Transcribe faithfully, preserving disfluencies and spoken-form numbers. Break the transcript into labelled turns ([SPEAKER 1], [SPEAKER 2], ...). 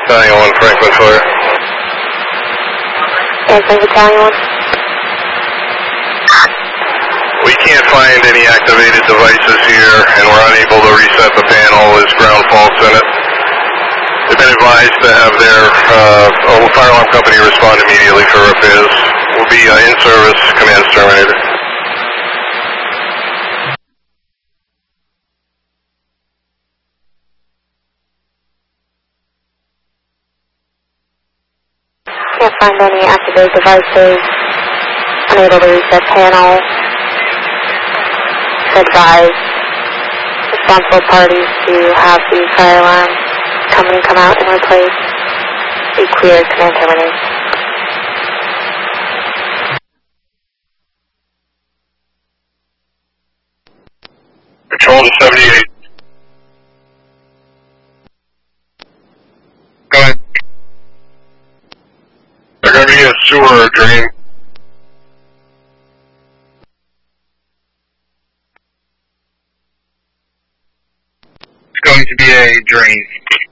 [SPEAKER 1] Battalion one, Franklin Fire.
[SPEAKER 2] Franklin Battalion one.
[SPEAKER 1] We can't find any activated devices here, and we're unable to reset the panel. There's ground faults in it. They've been advised to have their uh, fire alarm company respond immediately for repairs. Will be uh, in service, commands terminated.
[SPEAKER 2] Can't find any activated devices. Unable to reset panel. Advise responsible parties to have the fire alarm company come out and replace. Be clear, command terminated.
[SPEAKER 1] Control to seventy-eight. Go ahead. They're going to be a sewer drain. It's going to be a drain.